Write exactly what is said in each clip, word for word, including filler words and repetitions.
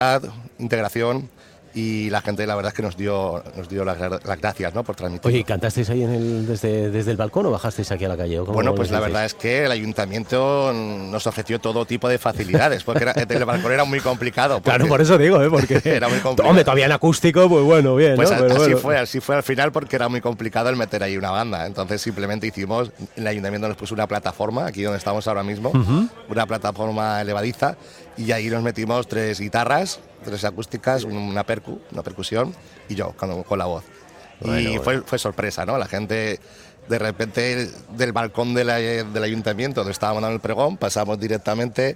integración, y la gente la verdad es que nos dio nos dio las, las gracias, ¿no?, por transmitir. Oye, ¿cantasteis ahí en el, desde, desde el balcón o bajasteis aquí a la calle? Bueno, pues la verdad es que el ayuntamiento nos ofreció todo tipo de facilidades, porque era, el balcón era muy complicado. Claro, por eso digo, ¿eh? Porque era muy complicado. Hombre, todavía en acústico, pues bueno, bien, pues ¿no? a, Pero así bueno. fue, así fue al final, porque era muy complicado el meter ahí una banda. Entonces simplemente hicimos, el ayuntamiento nos puso una plataforma, aquí donde estamos ahora mismo, uh-huh. una plataforma elevadiza, y ahí nos metimos tres guitarras, tres acústicas, una percu, una percusión, y yo con, con la voz. Bueno, y bueno. Fue, fue sorpresa, ¿no? La gente, de repente, del balcón de la, del ayuntamiento, donde estábamos dando el pregón, pasamos directamente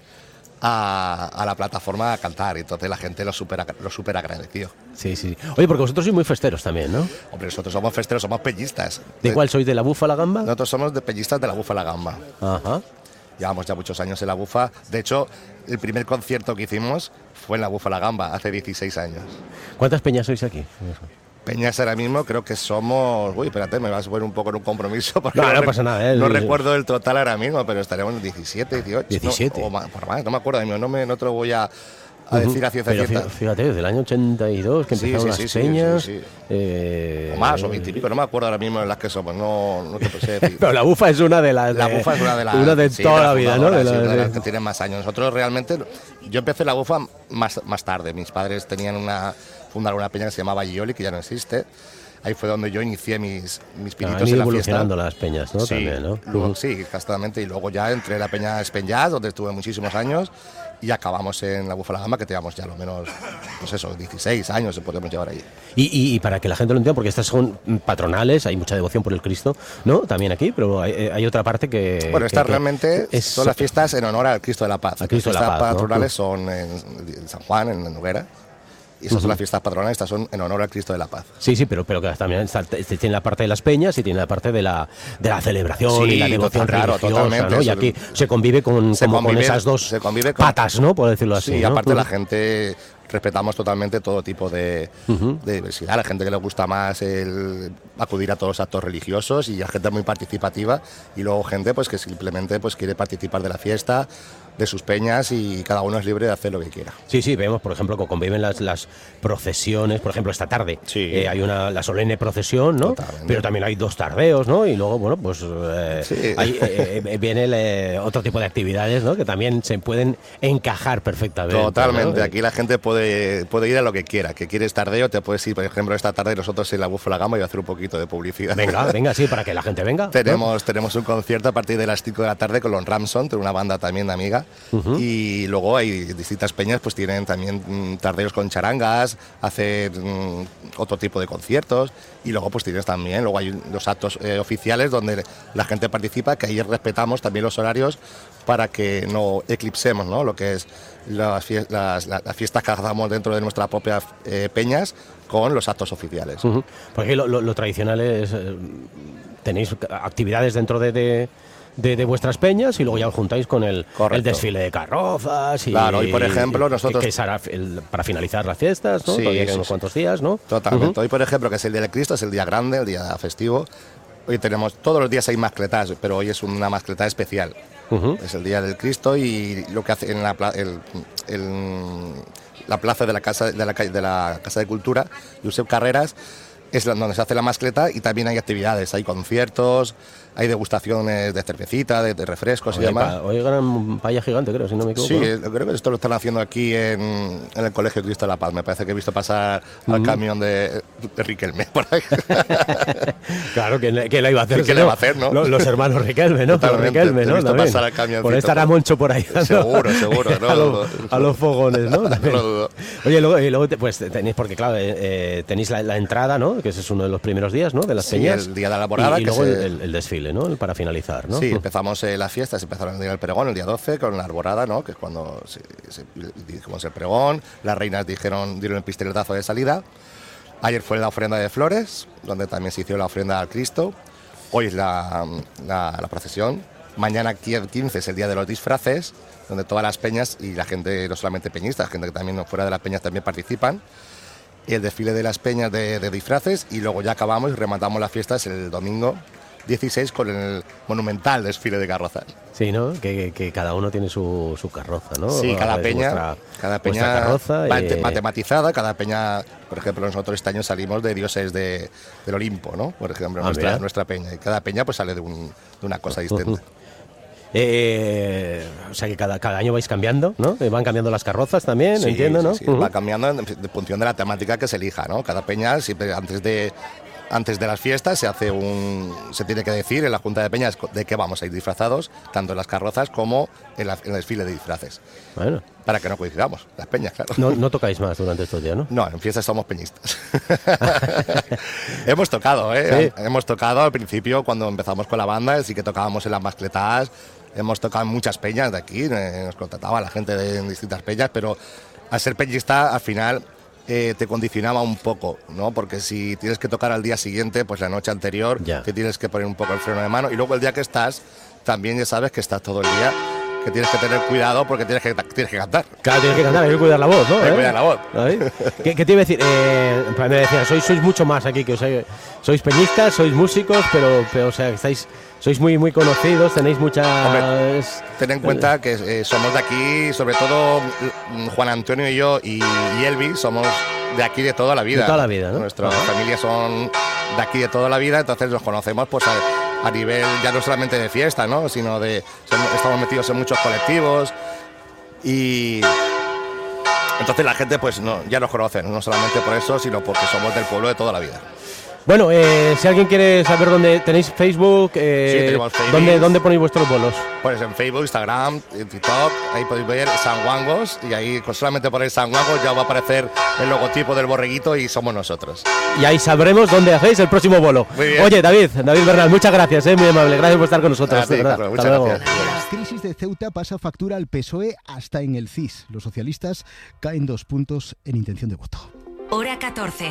a, a la plataforma a cantar. Y entonces la gente lo super, lo super agradeció. Sí, sí. Oye, porque vosotros sois muy festeros también, ¿no? Hombre, nosotros somos festeros, somos peñistas. ¿De, ¿De cuál sois? ¿De la Bufa La Gamba? Nosotros somos de peñistas de la Bufa La Gamba. Ajá. Llevamos ya muchos años en la Bufa. De hecho, el primer concierto que hicimos fue en la Bufa La Gamba, hace dieciséis años. ¿Cuántas peñas sois aquí? Peñas ahora mismo creo que somos... Uy, espérate, me vas a poner un poco en un compromiso. Porque no, no, no pasa nada. ¿eh? No recuerdo el total ahora mismo, pero estaremos en diecisiete, dieciocho. diecisiete. No, o más, por más, no me acuerdo, no, me, no te lo voy a... a decir uh-huh. a ciencia Pero cierta. Fíjate, desde el año ochenta y dos que empezaron sí, sí, las sí, peñas. Sí, sí, sí. Eh, o más, o veinte y pico, no me acuerdo ahora mismo en las que somos, no, no te sé decir. Pero la Bufa es una de las. La de, Bufa es una de las. Una de sí, toda de la vida, ¿no? De, la, sí, de las de... que tienen más años. Nosotros realmente. Yo empecé la Bufa más, más tarde. Mis padres tenían una. Fundaron una peña que se llamaba Gioli, que ya no existe. Ahí fue donde yo inicié mis, mis pinitos ah, en la evolucionando fiesta. las peñas, ¿no? Sí, También, ¿no? Luego, uh-huh. Sí, exactamente. Y luego ya entré en la peña Spen Jazz, donde estuve muchísimos años, y acabamos en la Bufa La Gamba, que teníamos ya lo menos, pues eso, dieciséis años podemos llevar ahí. Y, y, y para que la gente lo entienda, porque estas son patronales, hay mucha devoción por el Cristo, ¿no? También aquí, pero hay, hay otra parte que... Bueno, estas que, realmente que es, son las fiestas en honor al Cristo de la Paz. Al Cristo de la Paz, Paz, patronales, ¿no? son en, en San Juan, en Noguera. Y esas uh-huh. son las fiestas patronales, estas son en honor al Cristo de la Paz. Sí, sí, pero, pero que también está, tiene la parte de las peñas y tiene la parte de la, de la celebración sí, y la devoción total, religiosa, claro, totalmente, ¿no? Y aquí se convive con, se como convive, con esas dos se convive con, patas, ¿no? Por decirlo así. Sí, y ¿no? aparte uh-huh. la gente... Respetamos totalmente todo tipo de, uh-huh. de diversidad. La gente que le gusta más el acudir a todos los actos religiosos, y la gente muy participativa, y luego gente pues que simplemente pues quiere participar de la fiesta, de sus peñas, y cada uno es libre de hacer lo que quiera. Sí, sí, vemos, por ejemplo, que conviven las, las procesiones, por ejemplo, esta tarde sí. eh, hay una la solemne procesión, ¿no? Totalmente. Pero también hay dos tardeos, ¿no? Y luego, bueno, pues eh, sí. hay, eh, viene el, eh, otro tipo de actividades, ¿no? Que también se pueden encajar perfectamente. Totalmente, ¿no? Aquí la gente puede, puede ir a lo que quiera. Que quieres tardeo, te puedes ir, por ejemplo, esta tarde nosotros en la Bufa La Gamba, y voy a hacer un poquito de publicidad. Venga, venga, sí, para que la gente venga. Tenemos, ¿no? tenemos un concierto a partir de las cinco de la tarde con los Ramson, una banda también de amiga, uh-huh. y luego hay distintas peñas, pues tienen también mmm, tardeos con charangas, hacer mmm, otro tipo de conciertos, y luego pues tienes también, luego hay los actos eh, oficiales donde la gente participa, que ahí respetamos también los horarios para que no eclipsemos, ¿no? Lo que es las, fiestas, las, las fiestas que hagamos dentro de nuestras propias eh, peñas con los actos oficiales. Uh-huh. Porque lo, lo, lo tradicional es, eh, tenéis actividades dentro de, de, de, de vuestras peñas, y luego ya os juntáis con el, el desfile de carrozas. Y, claro, y por ejemplo nosotros... Que, que será el, para finalizar las fiestas, ¿no? Sí, Todavía quedan sí, unos sí. cuantos días, ¿no? Totalmente. Uh-huh. Hoy, por ejemplo, que es el Día del Cristo, es el día grande, el día festivo. Hoy tenemos, todos los días hay mascletas, pero hoy es una mascleta especial. Uh-huh. Es el Día del Cristo, y lo que hace en la, el, el, la plaza de la Casa de la, de la Casa de Cultura, Josep Carreras, es donde se hace la mascleta, y también hay actividades, hay conciertos, hay degustaciones de cervecita, de, de refrescos. Oye, y demás. Hoy ganan paella gigante, creo, si no me equivoco. Sí, creo que esto lo están haciendo aquí en, en el Colegio Cristo de la Paz. Me parece que he visto pasar uh-huh. al camión de, de Riquelme por ahí. Claro, ¿quién, quién la iba a hacer? ¿Quién no? le va a hacer, no? Los, los hermanos Riquelme, ¿no? Totalmente. Riquelme, He ¿no? visto También. pasar al camioncito. Por estará Moncho por ahí. ¿no? Seguro, seguro. No, a, lo, no, a los fogones, ¿no? No lo dudo. Oye, luego, y luego te, pues tenéis, porque claro, eh, tenéis la, la entrada, ¿no? Que ese es uno de los primeros días, ¿no? De las sí, peñas. el día de la alborada. Y, y luego se... el, el desfile, ¿no? El para finalizar, ¿no? Sí, empezamos eh, las fiestas, empezaron el día del pregón, el día doce, con la alborada, ¿no? Que es cuando se, se, dijimos el pregón, las reinas dijeron, dieron el pistoletazo de salida. Ayer fue la ofrenda de flores, donde también se hizo la ofrenda al Cristo. Hoy es la, la, la procesión. Mañana quince es el día de los disfraces, donde todas las peñas y la gente, no solamente peñistas, gente que también fuera de las peñas también participan. El desfile de las peñas de, de disfraces, y luego ya acabamos y rematamos las fiestas el domingo dieciséis con el monumental desfile de carrozas. Sí, ¿no? Que, que cada uno tiene su, su carroza, ¿no? Sí, cada peña, vuestra, cada peña carroza va y... matematizada, cada peña, por ejemplo, nosotros este año salimos de dioses de, del Olimpo, ¿no? Por ejemplo, ah, nuestra, nuestra peña. Y cada peña pues sale de, un, de una cosa distinta. Eh, o sea que cada, cada año vais cambiando, ¿no? Van cambiando las carrozas también, sí, entiendo, sí, ¿no? Sí, uh-huh. Va cambiando en, en función de la temática que se elija, ¿no? Cada peña, siempre antes de antes de las fiestas se hace un se tiene que decir en la Junta de Peñas de qué vamos a ir disfrazados, tanto en las carrozas como en, la, en el desfile de disfraces. Bueno. Para que no coincidamos, las peñas, claro. No, no tocáis más durante estos días, ¿no? No, en fiestas somos peñistas. Hemos tocado, ¿eh? ¿Sí? Hemos tocado al principio cuando empezamos con la banda, sí que tocábamos en las mascletas. Hemos tocado en muchas peñas de aquí, nos contrataba la gente de distintas peñas, pero al ser peñista al final eh, te condicionaba un poco, ¿no? Porque si tienes que tocar al día siguiente, pues la noche anterior ya. te tienes que poner un poco el freno de mano y luego el día que estás, también ya sabes que estás todo el día, que tienes que tener cuidado porque tienes que, tienes que cantar. Claro, tienes que cantar, hay que cuidar la voz, ¿no? Hay que ¿Eh? cuidar la voz. ¿Qué, ¿Qué te iba a decir? Eh, me decían, sois, sois mucho más aquí, que os hay, sois peñistas, sois músicos, pero, pero o sea, estáis... Sois muy muy conocidos, tenéis muchas... Hombre, ten en cuenta que eh, somos de aquí, sobre todo Juan Antonio y yo y, y Elvi, somos de aquí de toda la vida. De toda la vida, ¿no? Nuestras uh-huh. familias son de aquí de toda la vida, entonces nos conocemos pues a, a nivel ya no solamente de fiesta, ¿no? Sino de... Estamos metidos en muchos colectivos y... Entonces la gente pues no, ya nos conoce, no solamente por eso, sino porque somos del pueblo de toda la vida. Bueno, eh, si alguien quiere saber dónde tenéis Facebook, eh, sí, tenemos Facebook. ¿dónde, ¿dónde ponéis vuestros bolos? Pues en Facebook, Instagram, TikTok, ahí podéis ver San Wangos y ahí con solamente poner San Wangos ya va a aparecer el logotipo del borreguito y somos nosotros. Y ahí sabremos dónde hacéis el próximo bolo. Muy bien. Oye, David, David Bernal, muchas gracias, eh, muy amable, gracias por estar con nosotros. Ah, sí, claro, muchas Hasta gracias. luego. La crisis de Ceuta pasa factura al P S O E hasta en el C I S. Los socialistas caen dos puntos en intención de voto. Hora catorce.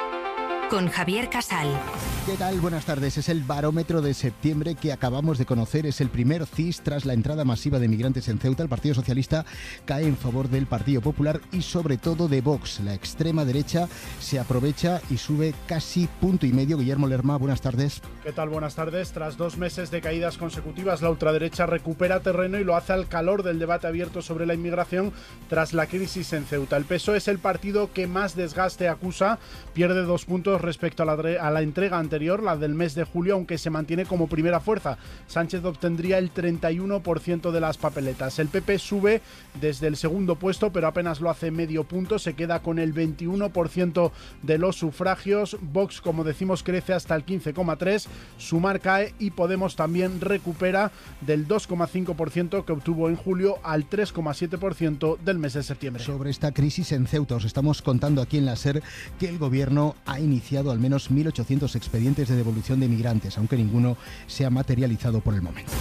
Con Javier Casal. ¿Qué tal? Buenas tardes. Es el barómetro de septiembre que acabamos de conocer. Es el primer C I S tras la entrada masiva de migrantes en Ceuta. El Partido Socialista cae en favor del Partido Popular y sobre todo de Vox. La extrema derecha se aprovecha y sube casi punto y medio. Guillermo Lerma, buenas tardes. ¿Qué tal? Buenas tardes. Tras dos meses de caídas consecutivas, la ultraderecha recupera terreno y lo hace al calor del debate abierto sobre la inmigración tras la crisis en Ceuta. El P S O E es el partido que más desgaste acusa, pierde dos puntos respecto a la, a la entrega anterior, la del mes de julio, aunque se mantiene como primera fuerza. Sánchez obtendría el treinta y uno por ciento de las papeletas. El P P sube desde el segundo puesto, pero apenas lo hace medio punto, se queda con el veintiuno por ciento de los sufragios. Vox, como decimos, crece hasta el quince coma tres por ciento, Sumar cae y Podemos también recupera del dos coma cinco por ciento que obtuvo en julio al tres coma siete por ciento del mes de septiembre. Sobre esta crisis en Ceuta os estamos contando aquí en la SER que el gobierno ha iniciado al menos mil ochocientos expedientes de devolución de migrantes, aunque ninguno se ha materializado por el momento.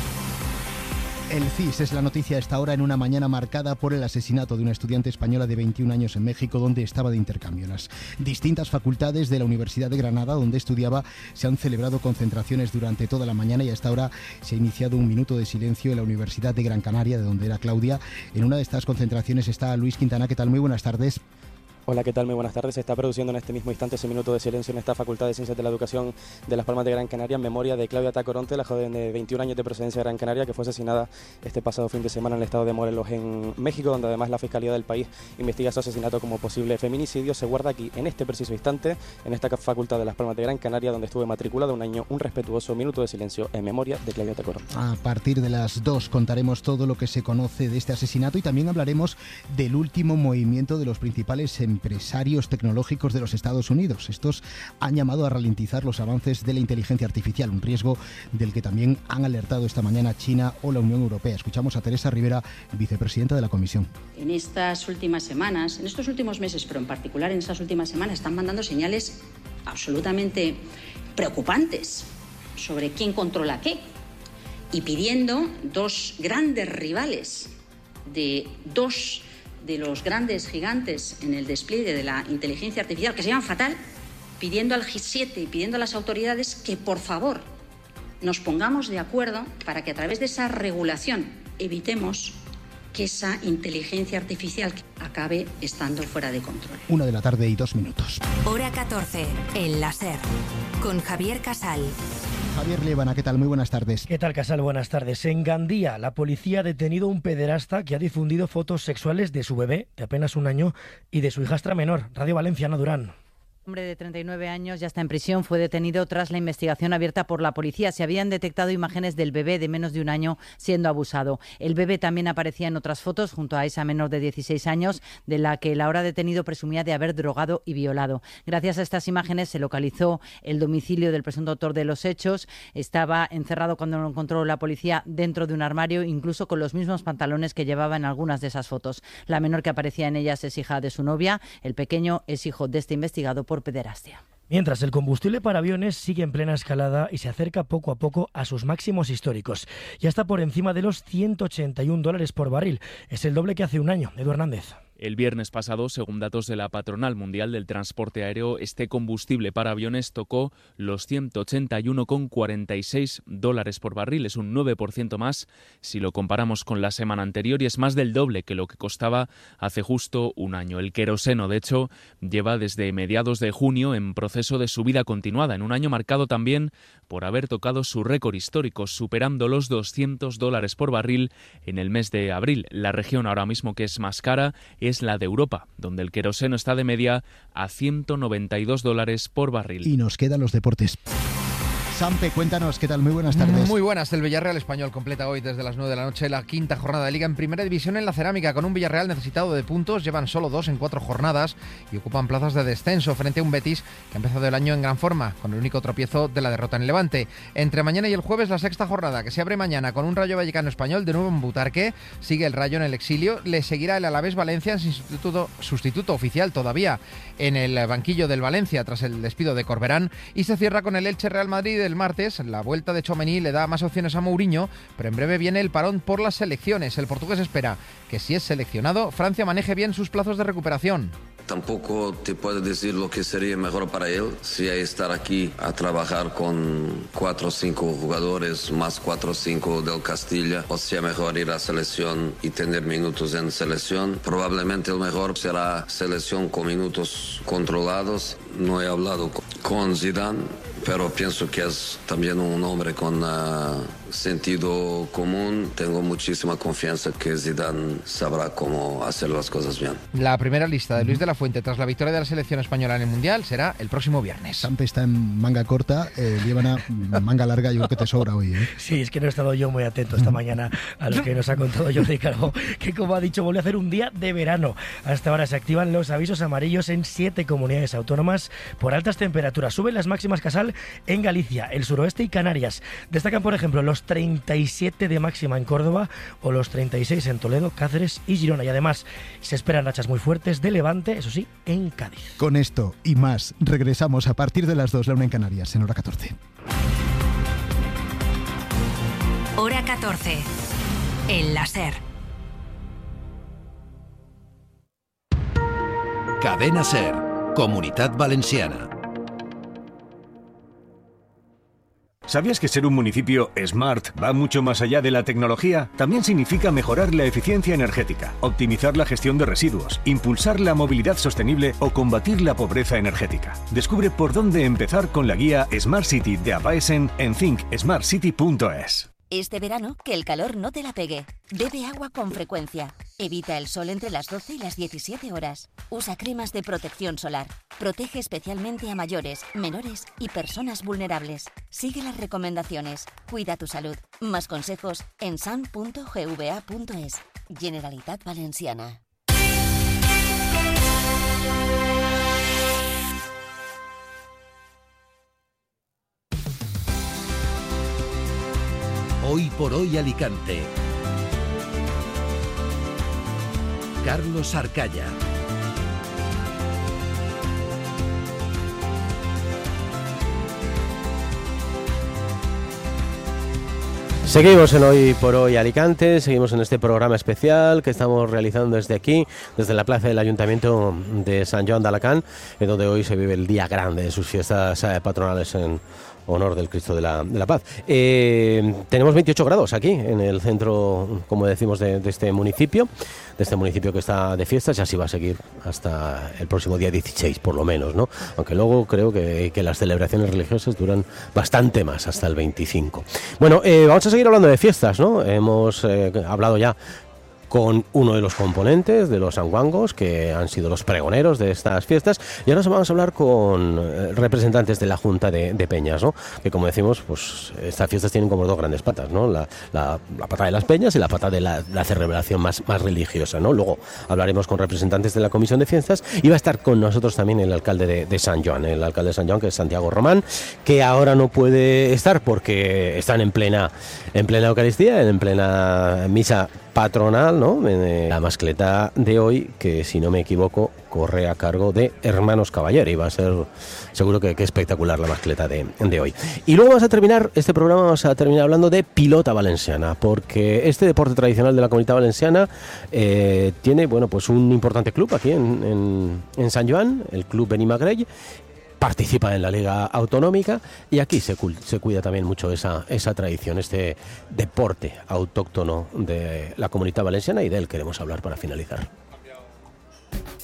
El C I S es la noticia a esta hora en una mañana marcada por el asesinato de una estudiante española de veintiún años en México, donde estaba de intercambio. En las distintas facultades de la Universidad de Granada, donde estudiaba, se han celebrado concentraciones durante toda la mañana y a esta hora se ha iniciado un minuto de silencio en la Universidad de Gran Canaria, de donde era Claudia. En una de estas concentraciones está Luis Quintana. ¿Qué tal? Muy buenas tardes. Hola, ¿qué tal? Muy buenas tardes. Se está produciendo en este mismo instante ese minuto de silencio en esta Facultad de Ciencias de la Educación de Las Palmas de Gran Canaria en memoria de Claudia Tacoronte, la joven de veintiún años de procedencia de Gran Canaria que fue asesinada este pasado fin de semana en el estado de Morelos, en México, donde además la Fiscalía del país investiga su asesinato como posible feminicidio. Se guarda aquí, en este preciso instante, en esta Facultad de Las Palmas de Gran Canaria, donde estuve matriculada un año, un respetuoso minuto de silencio en memoria de Claudia Tacoronte. A partir de las dos contaremos todo lo que se conoce de este asesinato y también hablaremos del último movimiento de los principales empresarios tecnológicos de los Estados Unidos. Estos han llamado a ralentizar los avances de la inteligencia artificial, un riesgo del que también han alertado esta mañana China o la Unión Europea. Escuchamos a Teresa Rivera, vicepresidenta de la Comisión. En estas últimas semanas, en estos últimos meses, pero en particular en estas últimas semanas, están mandando señales absolutamente preocupantes sobre quién controla qué y pidiendo dos grandes rivales de dos de los grandes gigantes en el despliegue de la inteligencia artificial, que se llaman fatal, pidiendo al G siete y pidiendo a las autoridades que, por favor, nos pongamos de acuerdo para que a través de esa regulación evitemos que esa inteligencia artificial acabe estando fuera de control. Una de la tarde y dos minutos. Hora catorce, en la SER, con Javier Casal. Javier Liébana, ¿qué tal? Muy buenas tardes. ¿Qué tal, Casal? Buenas tardes. En Gandía, la policía ha detenido a un pederasta que ha difundido fotos sexuales de su bebé, de apenas un año, y de su hijastra menor. Radio Valencia, Ana Durán. Un hombre de treinta y nueve años ya está en prisión. Fue detenido tras la investigación abierta por la policía. Se habían detectado imágenes del bebé de menos de un año siendo abusado. El bebé también aparecía en otras fotos junto a esa menor de dieciséis años, de la que el ahora detenido presumía de haber drogado y violado. Gracias a estas imágenes se localizó el domicilio del presunto autor de los hechos. Estaba encerrado cuando lo encontró la policía dentro de un armario, incluso con los mismos pantalones que llevaba en algunas de esas fotos. La menor que aparecía en ellas es hija de su novia. El pequeño es hijo de este investigado por pederastia. Mientras, el combustible para aviones sigue en plena escalada y se acerca poco a poco a sus máximos históricos. Ya está por encima de los ciento ochenta y un dólares por barril. Es el doble que hace un año. Edu Hernández. El viernes pasado, según datos de la Patronal Mundial del Transporte Aéreo, este combustible para aviones tocó los ciento ochenta y uno coma cuarenta y seis dólares por barril. Es un nueve por ciento más si lo comparamos con la semana anterior y es más del doble que lo que costaba hace justo un año. El queroseno, de hecho, lleva desde mediados de junio en proceso de subida continuada, en un año marcado también por haber tocado su récord histórico, superando los doscientos dólares por barril en el mes de abril. La región ahora mismo que es más cara es es la de Europa, donde el queroseno está de media a ciento noventa y dos dólares por barril. Y nos quedan los deportes. Sampe, cuéntanos, ¿qué tal? Muy buenas tardes. Muy buenas. El Villarreal español completa hoy desde las nueve de la noche la quinta jornada de Liga en Primera División en la Cerámica, con un Villarreal necesitado de puntos. Llevan solo dos en cuatro jornadas y ocupan plazas de descenso frente a un Betis que ha empezado el año en gran forma, con el único tropiezo de la derrota en Levante. Entre mañana y el jueves, la sexta jornada, que se abre mañana con un Rayo Vallecano español de nuevo en Butarque. Sigue el Rayo en el exilio. Le seguirá el Alavés Valencia en sustituto, sustituto oficial todavía en el banquillo del Valencia tras el despido de Corberán. Y se cierra con el Elche Real Madrid el martes. La vuelta de Tchouaméni le da más opciones a Mourinho, pero en breve viene el parón por las selecciones. El portugués espera que, si es seleccionado, Francia maneje bien sus plazos de recuperación. Tampoco te puedo decir lo que sería mejor para él, si hay estar aquí a trabajar con cuatro o cinco jugadores, más cuatro o cinco del Castilla, o sea mejor ir a selección y tener minutos en selección. Probablemente el mejor será selección con minutos controlados. No he hablado con Zidane, pero pienso que es también un hombre con uh, sentido común. Tengo muchísima confianza que Zidane sabrá cómo hacer las cosas bien. La primera lista de Luis de la Fuente tras la victoria de la selección española en el Mundial será el próximo viernes. Sampe está en manga corta, eh, Liébana manga larga, yo creo que te sobra hoy, ¿eh? Sí, es que no he estado yo muy atento esta mañana a lo que nos ha contado Jordi Calvo, que como ha dicho, volvió a hacer un día de verano. Hasta ahora se activan los avisos amarillos en siete comunidades autónomas por altas temperaturas. Suben las máximas, Casal, en Galicia, el suroeste y Canarias. Destacan, por ejemplo, los treinta y siete de máxima en Córdoba o los treinta y seis en Toledo, Cáceres y Girona. Y además se esperan rachas muy fuertes de levante, eso sí, en Cádiz. Con esto y más, regresamos a partir de las dos, la una en Canarias, en hora catorce. Hora catorce, en la SER. Cadena SER, Comunitat Valenciana. ¿Sabías que ser un municipio smart va mucho más allá de la tecnología? También significa mejorar la eficiencia energética, optimizar la gestión de residuos, impulsar la movilidad sostenible o combatir la pobreza energética. Descubre por dónde empezar con la guía Smart City de Apaesen en think smart city punto es. Este verano, que el calor no te la pegue. Bebe agua con frecuencia. Evita el sol entre las doce y las diecisiete horas. Usa cremas de protección solar. Protege especialmente a mayores, menores y personas vulnerables. Sigue las recomendaciones. Cuida tu salud. Más consejos en san punto gva punto es. Generalitat Valenciana. Hoy por hoy Alicante. Carlos Arcaya. Seguimos en Hoy por Hoy Alicante, seguimos en este programa especial que estamos realizando desde aquí, desde la plaza del Ayuntamiento de Sant Joan d'Alacant, en donde hoy se vive el día grande de sus fiestas patronales en honor del Cristo de la, de la Paz. Eh, tenemos veintiocho grados aquí en el centro, como decimos, de, de este municipio, de este municipio que está de fiestas, y así va a seguir hasta el próximo día dieciséis, por lo menos, ¿no? Aunque luego creo que, que las celebraciones religiosas duran bastante más, hasta el veinticinco. Bueno, eh, vamos a seguir hablando de fiestas, ¿no? Hemos eh, hablado ya con uno de los componentes de los sanguangos, que han sido los pregoneros de estas fiestas, y ahora vamos a hablar con representantes de la Junta de, de Peñas, ¿no? Que, como decimos, pues estas fiestas tienen como dos grandes patas, ¿no? La, la, la pata de las peñas y la pata de la, la celebración más, más religiosa, ¿no? Luego hablaremos con representantes de la Comisión de Fiestas, y va a estar con nosotros también el alcalde de, de San Joan, el alcalde de San Joan, que es Santiago Román, que ahora no puede estar porque están en plena, en plena Eucaristía, en plena misa patronal, ¿no? La mascleta de hoy, que si no me equivoco, corre a cargo de Hermanos Caballero, y va a ser seguro que, que espectacular la mascleta de, de hoy. Y luego vamos a terminar este programa, vamos a terminar hablando de pilota valenciana, porque este deporte tradicional de la Comunitat Valenciana eh, tiene, bueno, pues un importante club aquí en, en, en San Joan, el Club Benimagrell. Participa en la Liga Autonómica, y aquí se, se cuida también mucho esa, esa tradición, este deporte autóctono de la Comunitat Valenciana, y de él queremos hablar para finalizar.